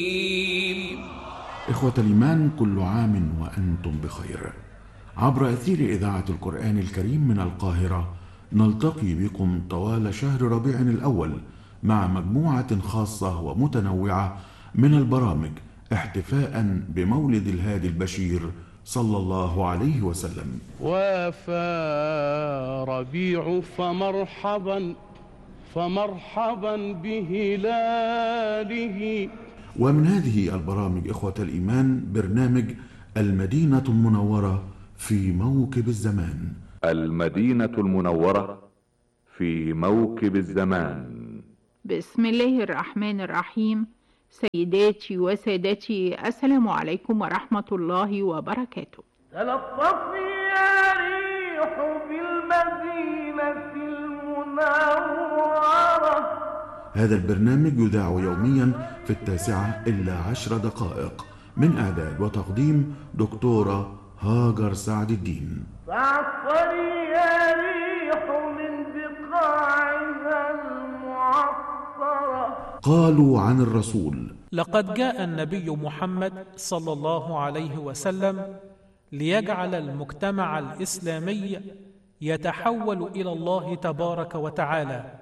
إخوة الإيمان، كل عام وأنتم بخير. عبر أثير إذاعة القرآن الكريم من القاهرة نلتقي بكم طوال شهر ربيع الأول مع مجموعة خاصة ومتنوعة من البرامج احتفاء بمولد الهادي البشير صلى الله عليه وسلم. وافى ربيع فمرحبا بهلاله. ومن هذه البرامج إخوة الإيمان برنامج المدينة المنورة في موكب الزمان. المدينة المنورة في موكب الزمان. بسم الله الرحمن الرحيم. سيداتي وسادتي، السلام عليكم ورحمة الله وبركاته. تلطفي يا ريح بالمدينة المنورة. هذا البرنامج يذاع يوميا في 9:10 من إعداد وتقديم دكتورة هاجر سعد الدين. فعصري يا ريح من بقاعها المعطرة. قالوا عن الرسول: لقد جاء النبي محمد صلى الله عليه وسلم ليجعل المجتمع الإسلامي يتحول إلى الله تبارك وتعالى